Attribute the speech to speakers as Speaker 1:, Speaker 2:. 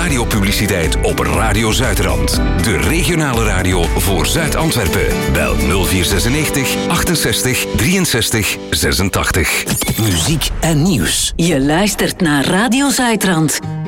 Speaker 1: radiopubliciteit op Radio Zuidrand. De regionale radio voor Zuid-Antwerpen. Bel 0496 68 63 86. Muziek en nieuws.
Speaker 2: Je luistert naar Radio Zuidrand.